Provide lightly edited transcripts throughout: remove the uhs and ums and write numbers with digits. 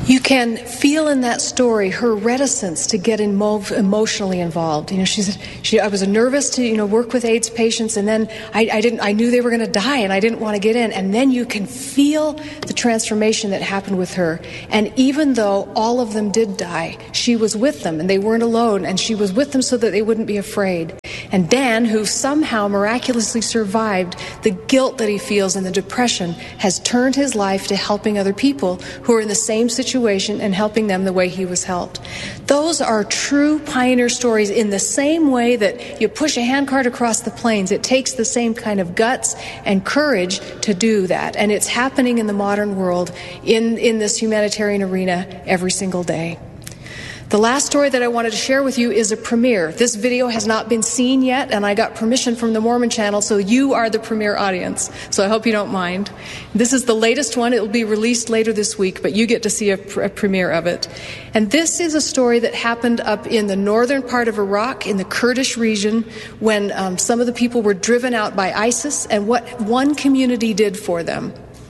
You can feel in that story her reticence to get emotionally involved. You know, she said, I was nervous to, work with AIDS patients, and then I knew they were going to die, and I didn't want to get in. And then you can feel the transformation that happened with her. And even though all of them did die, she was with them, and they weren't alone, and she was with them so that they wouldn't be afraid. And Dan, who somehow miraculously survived the guilt that he feels and the depression, has turned his life to helping other people who are in the same situation and helping them the way he was helped. Those are true pioneer stories. In the same way that you push a handcart across the plains, it takes the same kind of guts and courage to do that. And it's happening in the modern world in this humanitarian arena every single day. The last story that I wanted to share with you is a premiere. This video has not been seen yet, and I got permission from the Mormon Channel, so you are the premiere audience. So I hope you don't mind. This is the latest one. It will be released later this week, but you get to see a premiere of it. And this is a story that happened up in the northern part of Iraq, in the Kurdish region, when some of the people were driven out by ISIS, and what one community did for them.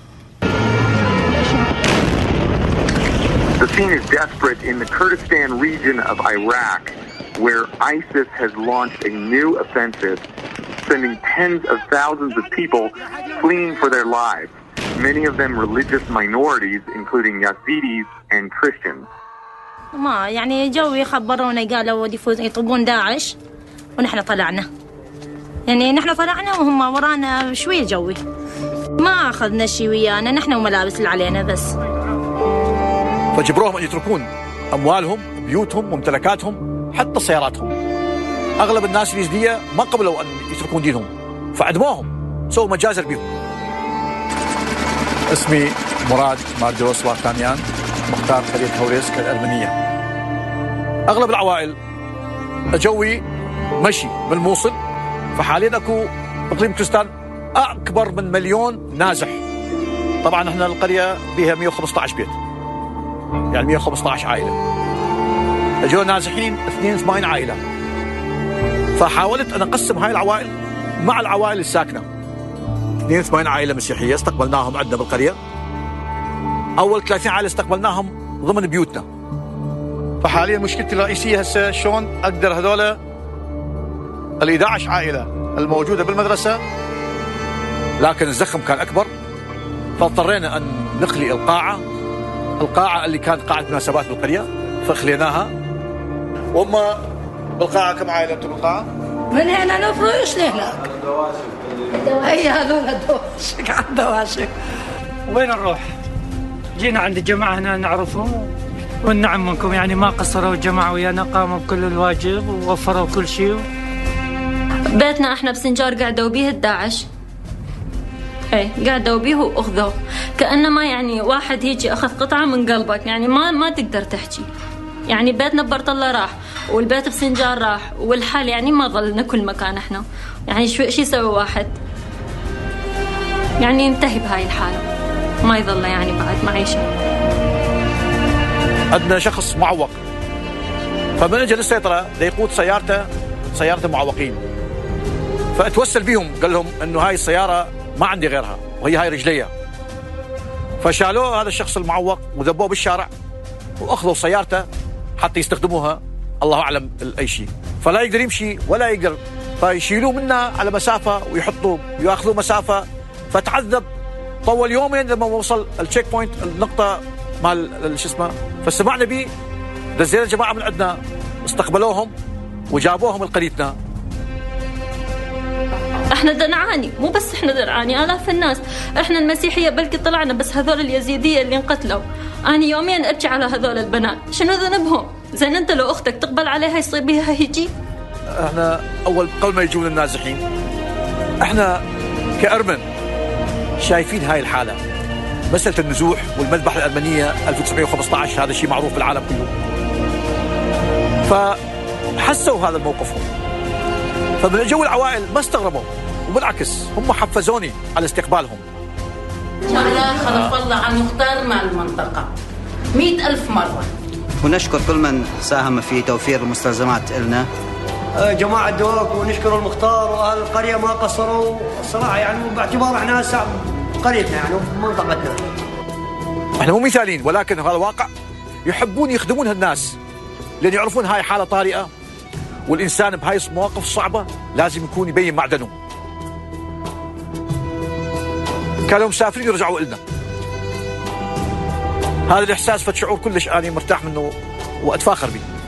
The scene is desperate in the Kurdistan region of Iraq, where ISIS has launched a new offensive, sending tens of thousands of people fleeing for their lives, many of them religious minorities, including Yazidis and Christians. ما يعني جوي خبرونا قالوا يطلبون داعش ونحن طلعنا. يعني نحن طلعنا وهم ورانا شوية جوي. ما أخذنا شي ويانا، نحن وملابس اللي علينا بس. فجبروهم أن يتركون أموالهم، بيوتهم، ممتلكاتهم، حتى سياراتهم. أغلب الناس اليزيدية ما قبلوا أن يتركون دينهم، فعدموهم، سووا مجازر بهم. اسمي مراد ماردروس واكانيان، مختار قرية هوريسك الأرمنية. أغلب العوائل جوي مشي من الموصل، فحاليا أكو إقليم كردستان أكبر من 1,000,000 نازح. طبعا احنا القرية بها 115 بيت، يعني 115 عائلة. اجوا نازحين 82 عائلة. فحاولت أن أقسم هاي العوائل مع العوائل الساكنة. 82 عائلة مسيحية استقبلناهم عندنا بالقرية. أول 30 عائلة استقبلناهم ضمن بيوتنا. فحاليا مشكلتي الرئيسية هسه شلون أقدر هذول ال 11 عائلة الموجودة بالمدرسة، لكن الزخم كان أكبر، فاضطرينا أن نخلي القاعة اللي كانت قاعة مناسبات بالقرية، فخليناها. وهم بالقاعة كم عائلة أنتم بالقاعة؟ من هنا نفرش لهناك. أي هذول دواشك عن دواشك. وين نروح؟ جينا عند الجماعة هنا نعرفهم والنعم منكم، يعني ما قصروا الجماعة ويانا، قاموا بكل الواجب ووفروا كل شيء. بيتنا احنا بسنجار قعدوا بيه الداعش. قعدوا بيه واخذوه، كأنما يعني واحد هيجي اخذ قطعة من قلبك، يعني ما تقدر تحكي. يعني بيتنا ببرطلة راح، والبيت بسنجار راح، والحال يعني ما ظلنا كل مكان احنا. يعني شو يسوي واحد؟ يعني ينتهي بهاي الحالة، ما يظل يعني بعد معيشة. عندنا شخص معوق، فمن اجل السيطرة يقود سيارة معوقين، فاتوسل بيهم، قال لهم انه هاي السيارة ما عندي غيرها وهي هاي رجلية. فشالوه هذا الشخص المعوق وذبوه بالشارع واخذوا سيارته حتى يستخدموها الله اعلم لاي شيء، فلا يقدر يمشي ولا يقدر، فيشيلوه منا على مسافة ويحطوه ياخذوه مسافة، فتعذب طول يومين لما وصل التشيك بوينت، النقطة مال شو اسمه. فسمعنا بيه، دزينا جماعة من عندنا استقبلوهم وجابوهم لقريتنا. احنا دنعاني، مو بس احنا دنعاني، آلاف الناس. احنا المسيحية بلكي طلعنا، بس هذول اليزيدية اللي انقتلوا أنا يومين أبكي على هذول البنات. شنو ذنبهم؟ زين أنت لو أختك تقبل عليها يصير بها هيجي؟ احنا أول قبل ما يجون النازحين احنا كأرمن شايفين هاي الحالة، مسألة النزوح والمذبحة الأرمنية 1915 هذا شيء معروف بالعالم كله، فحسوا هذا موقفهم. فمن جو العوائل ما استغربوا، وبالعكس هم حفزوني على استقبالهم. الله خلف الله عن مختار مع المنطقة 100,000 مرة. ونشكر كل من ساهم في توفير المستلزمات لنا. جماعة دوك، ونشكر المختار وأهل القرية ما قصروا الصراحة، يعني باعتبار احنا هسه قريتنا يعني ومنطقتنا. احنا مو مثاليين، ولكن هذا واقع يحبون يخدمون هالناس، لأن يعرفون هاي حالة طارئة، والإنسان بهاي المواقف الصعبة لازم يكون يبين معدنه. كانوا مسافرين يرجعوا إلنا. هذا الإحساس فشعور كلش أنا مرتاح منه وأتفاخر به.